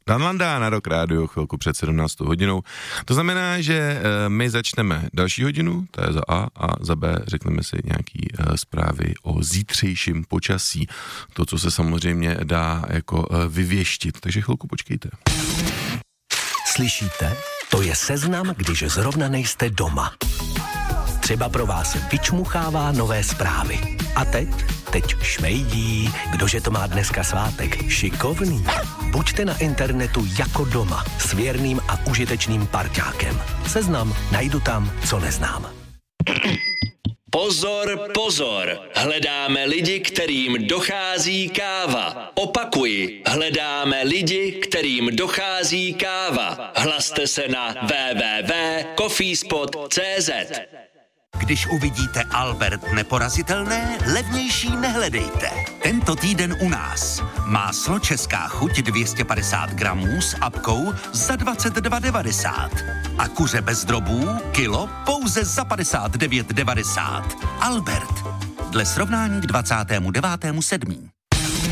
Dan Landa na Rock Radio chvilku před 17. hodinou. To znamená, že my začneme další hodinu, to je za A za B řekneme si nějaký zprávy o zítřejším počasí. To, co se samozřejmě dá jako vyvěštit, takže chvilku počkejte. Slyšíte? To je seznam, když zrovna nejste doma. Třeba pro vás vyčmuchává nové zprávy. A teď šmejdí, kdože to má dneska svátek, šikovný. Buďte na internetu jako doma, s věrným a užitečným parťákem. Seznam najdu tam, co neznám. Pozor, pozor, hledáme lidi, kterým dochází káva. Opakuji, hledáme lidi, kterým dochází káva. Hlaste se na www.coffeespot.cz. Když uvidíte Albert neporazitelné, levnější nehledejte. Tento týden u nás. Máslo Česká chuť 250 gramů s apkou za 22,90. A kuře bez drobů kilo pouze za 59,90. Albert. Dle srovnání k 29.7.